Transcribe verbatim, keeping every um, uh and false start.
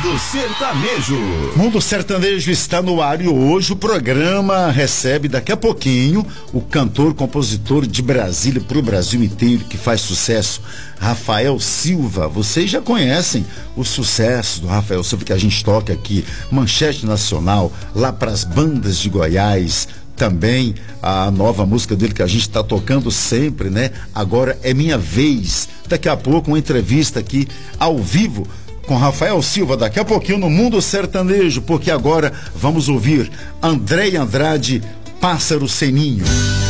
Mundo Sertanejo. Mundo Sertanejo está no ar e hoje o programa recebe daqui a pouquinho o cantor, compositor de Brasília para o Brasil inteiro, que faz sucesso, Rafael Silva. Vocês já conhecem o sucesso do Rafael Silva que a gente toca aqui, Manchete Nacional, lá para as bandas de Goiás. Também a nova música dele que a gente está tocando sempre, né? Agora é Minha Vez. Daqui a pouco uma entrevista aqui ao vivo com Rafael Silva, daqui a pouquinho no Mundo Sertanejo, porque agora vamos ouvir Andréia Andrade, Pássaro Sem Ninho.